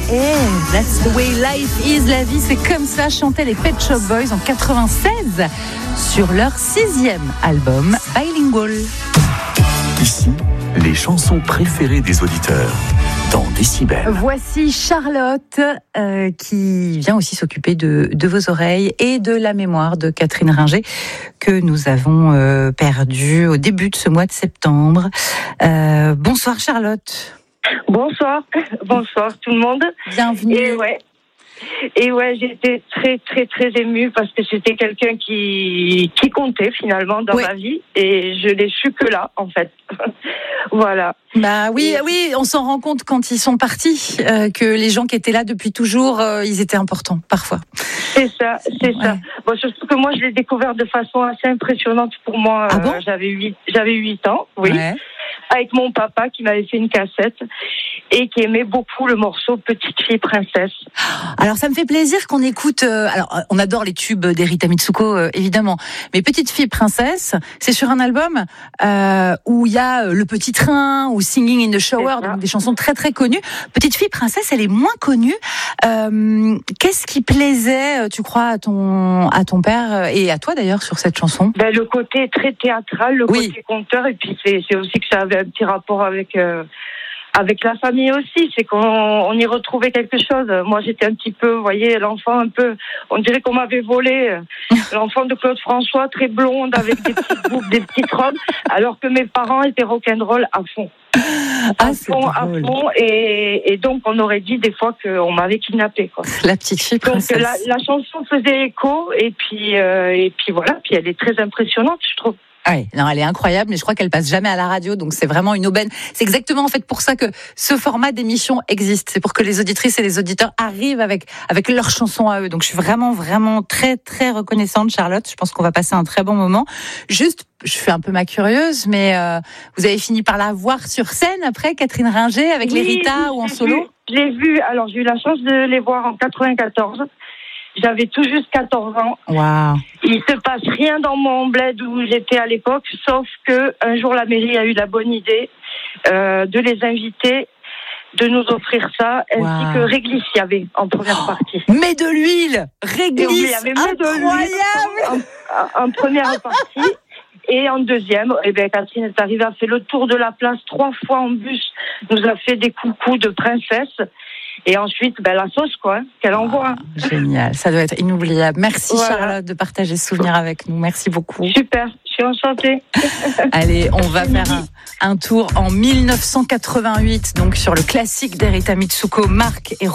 That's the way life is, la vie c'est comme ça, chantaient les Pet Shop Boys en 96 sur leur 6e album Bilingual. Ici, les chansons préférées des auditeurs dans Décibel. Voici Charlotte qui vient aussi s'occuper de vos oreilles et de la mémoire de Catherine Ringer que nous avons perdue au début de ce mois de septembre. Bonsoir Charlotte. Bonsoir tout le monde. Bienvenue. Et j'étais très très très émue parce que c'était quelqu'un qui comptait finalement dans ma vie et je l'ai su que là en fait. Voilà. Bah oui, on s'en rend compte quand ils sont partis que les gens qui étaient là depuis toujours, ils étaient importants parfois. C'est ça. Bon, surtout que moi je l'ai découvert de façon assez impressionnante pour moi. Ah bon j'avais 8 ans, oui. Ouais. Avec mon papa qui m'avait fait une cassette et qui aimait beaucoup le morceau Petite fille princesse. Alors ça me fait plaisir qu'on écoute, alors on adore les tubes d'Erita Mitsuko évidemment, mais Petite fille princesse, c'est sur un album où il y a Le Petit Train ou Singing in the Shower, donc des chansons très très connues. Petite fille princesse, elle est moins connue. Qu'est-ce qui plaisait, tu crois, à ton père et à toi d'ailleurs sur cette chanson? Le côté très théâtral, le côté conteur, et puis c'est aussi que ça avait un petit rapport avec la famille aussi, c'est qu'on y retrouvait quelque chose. Moi, j'étais un petit peu, vous voyez, l'enfant un peu, on dirait qu'on m'avait volé, l'enfant de Claude François, très blonde, avec des petites boucles, des petites robes, alors que mes parents étaient rock'n'roll à fond. À fond, et donc on aurait dit des fois qu'on m'avait kidnappée, quoi. La petite fille princesse. Donc la chanson faisait écho, et puis voilà, puis elle est très impressionnante, je trouve. Oui, non, elle est incroyable, mais je crois qu'elle passe jamais à la radio, donc c'est vraiment une aubaine. C'est exactement en fait pour ça que ce format d'émission existe. C'est pour que les auditrices et les auditeurs arrivent avec leurs chansons à eux. Donc je suis vraiment, vraiment très, très reconnaissante, Charlotte. Je pense qu'on va passer un très bon moment. Juste, je fais un peu ma curieuse, mais vous avez fini par la voir sur scène après, Catherine Ringer, avec les Rita ou en solo? Je l'ai vue. Alors j'ai eu la chance de les voir en 94. J'avais tout juste 14 ans. Wow. Il se passe rien dans mon bled où j'étais à l'époque, sauf que un jour la mairie a eu la bonne idée de les inviter, de nous offrir ça, ainsi que Réglisse, il y avait en première partie. Mais de l'huile, Réglisse, incroyable. En première partie. Et en deuxième, Catherine est arrivée, a fait le tour de la place 3 fois en bus, nous a fait des coucous de princesse. Et ensuite, la sauce, qu'elle envoie. Génial, ça doit être inoubliable. Merci Charlotte de partager ce souvenir avec nous. Merci beaucoup. Super, je suis enchantée. Allez, on va faire un tour en 1988, donc sur le classique d'Erita Mitsuko, Marc et